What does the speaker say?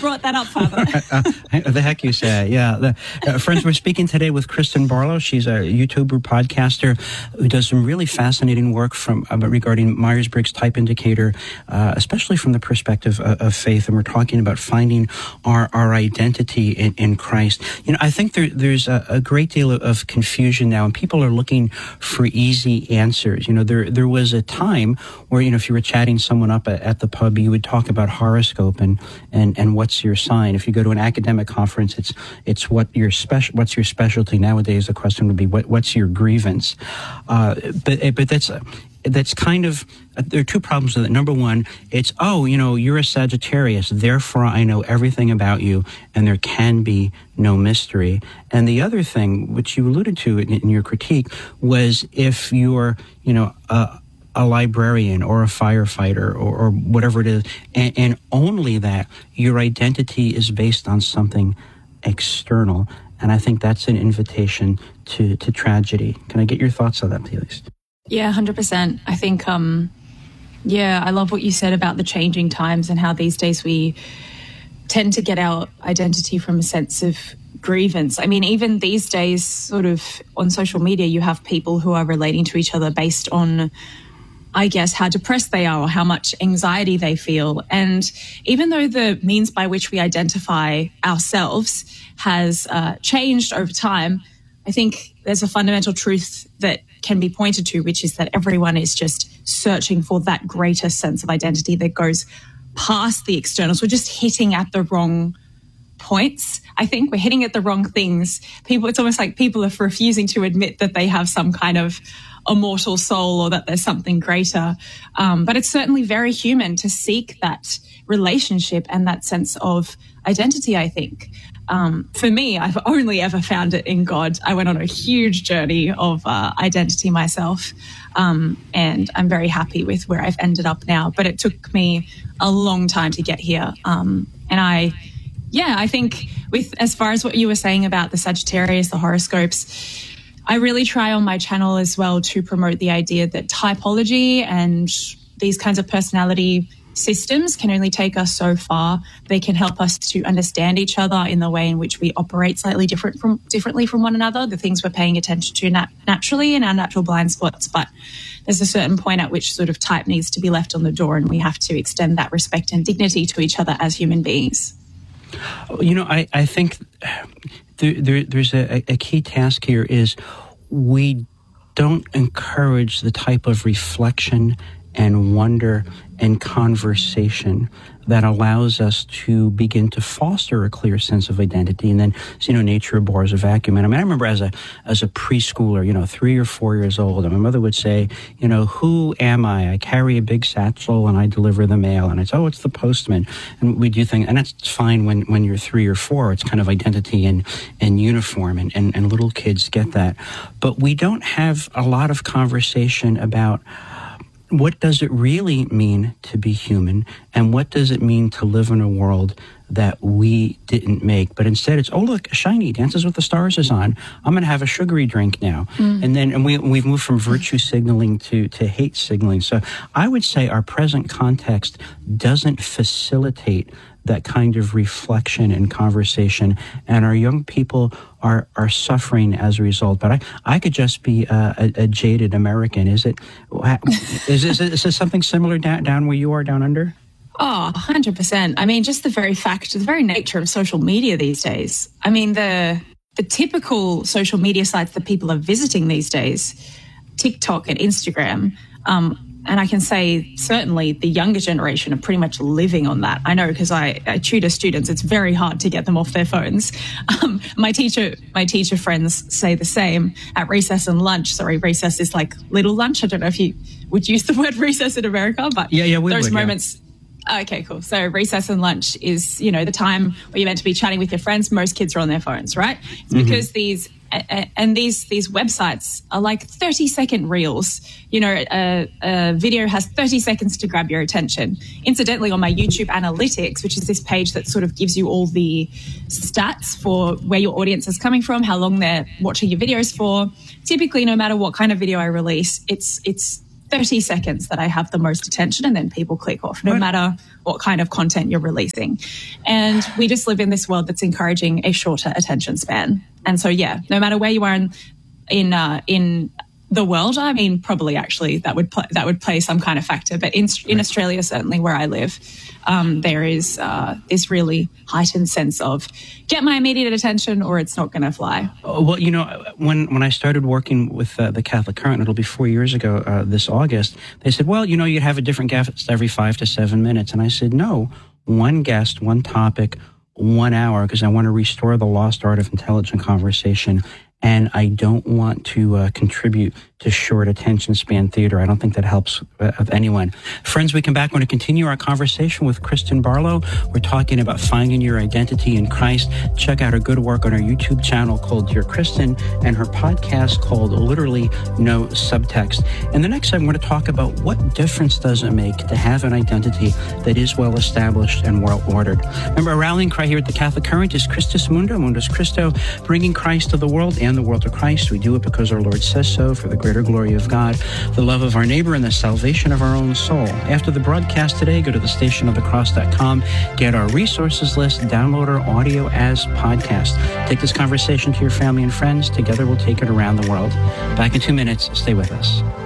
brought that up, Father. The heck you say, yeah. Friends, we're speaking today with Kristen Barlow. She's a YouTuber, podcaster who does some really fascinating work regarding Myers-Briggs type indicator, especially from the perspective of faith. And we're talking about finding our identity in Christ. I think there's a great deal of confusion now, and people are looking for easy answers. There was a time where, if you were chatting someone up at the pub, you would talk about horoscope and what's your sign. If you go to an academic conference, it's what's your specialty. Nowadays, the question would be what's your grievance. But that's kind of, there are two problems with it. Number one, it's, you're a Sagittarius, therefore I know everything about you, and there can be no mystery. And the other thing, which you alluded to in your critique, was if you're, a librarian or a firefighter or whatever it is, and only that, your identity is based on something external. And I think that's an invitation to tragedy. Can I get your thoughts on that, please? Yeah, 100%. I think, I love what you said about the changing times and how these days we tend to get our identity from a sense of grievance. I mean, even these days, sort of on social media, you have people who are relating to each other based on, I guess, how depressed they are or how much anxiety they feel. And even though the means by which we identify ourselves has changed over time, I think there's a fundamental truth that can be pointed to, which is that everyone is just searching for that greater sense of identity that goes past the externals. We're just hitting at the wrong points. I think we're hitting at the wrong things. It's almost like people are refusing to admit that they have some kind of immortal soul or that there's something greater. But it's certainly very human to seek that relationship and that sense of identity, I think. For me, I've only ever found it in God. I went on a huge journey of identity myself, and I'm very happy with where I've ended up now. But it took me a long time to get here. And I think with as far as what you were saying about the Sagittarius, the horoscopes, I really try on my channel as well to promote the idea that typology and these kinds of personality systems can only take us so far. They can help us to understand each other in the way in which we operate slightly differently from one another, the things we're paying attention to naturally in our natural blind spots. But there's a certain point at which sort of type needs to be left on the door, and we have to extend that respect and dignity to each other as human beings. I think there's a key task here is we don't encourage the type of reflection and wonder and conversation that allows us to begin to foster a clear sense of identity. And then, nature abhors a vacuum. And I remember as a preschooler, 3 or 4 years old, and my mother would say, who am I? I carry a big satchel and I deliver the mail. And I'd say, it's the postman. And we do things, and that's fine when you're 3 or 4. It's kind of identity and uniform, and little kids get that. But we don't have a lot of conversation about what does it really mean to be human, and what does it mean to live in a world that we didn't make? But instead it's, look, shiny, Dances with the Stars is on. I'm going to have a sugary drink now. And we've moved from virtue signaling to hate signaling. So I would say our present context doesn't facilitate that kind of reflection and conversation, and our young people are suffering as a result. But I could just be a jaded American. Is this something similar down where you are, down under? Oh, 100%. I mean, just the very nature of social media these days. I mean, the typical social media sites that people are visiting these days, TikTok and Instagram, and I can say certainly the younger generation are pretty much living on that. I know because I tutor students. It's very hard to get them off their phones. My teacher friends say the same at recess and lunch. Sorry, recess is like little lunch. I don't know if you would use the word recess in America, but we those would, moments. Yeah. Okay, cool. So recess and lunch is, the time where you're meant to be chatting with your friends. Most kids are on their phones, right? It's because these websites are like 30-second reels. A video has 30 seconds to grab your attention. Incidentally, on my YouTube Analytics, which is this page that sort of gives you all the stats for where your audience is coming from, how long they're watching your videos for, typically no matter what kind of video I release, it's 30 seconds that I have the most attention, and then people click off, no matter what kind of content you're releasing. And we just live in this world that's encouraging a shorter attention span. And so, yeah, no matter where you are in the world, I mean, probably actually that would play some kind of factor. But in Australia, certainly where I live, there is this really heightened sense of get my immediate attention or it's not going to fly. Well, you know, when I started working with the Catholic Current, it'll be 4 years ago this August, they said, well, you know, you'd have a different guest every 5 to 7 minutes. And I said, no, one guest, one topic, 1 hour, because I want to restore the lost art of intelligent conversation. And I don't want to contribute to short attention span theater. I don't think that helps anyone. Friends, we come back. We're going to continue our conversation with Kristen Barlow. We're talking about finding your identity in Christ. Check out her good work on her YouTube channel called Dear Kristen and her podcast called Literally No Subtext. In the next segment, we're going to talk about what difference does it make to have an identity that is well established and well ordered. Remember, our rallying cry here at the Catholic Current is Christus Mundo, Mundus Christo, bringing Christ to the world and the world to Christ. We do it because our Lord says so, for the greater glory of God, the love of our neighbor, and the salvation of our own soul. After the broadcast today, go to thestationofthecross.com, get our resources list, download our audio as podcast. Take this conversation to your family and friends. Together we'll take it around the world. Back in 2 minutes. Stay with us.